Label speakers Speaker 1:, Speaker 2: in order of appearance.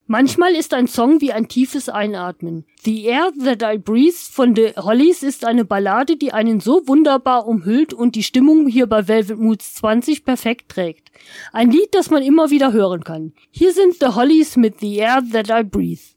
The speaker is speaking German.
Speaker 1: Manchmal ist ein Song wie ein tiefes Einatmen. The Air That I Breathe von The Hollies ist eine Ballade, die einen so wunderbar umhüllt und die Stimmung hier bei Velvet Moods 20 perfekt trägt. Ein Lied, das man immer wieder hören kann. Hier sind The Hollies mit The Air That I Breathe.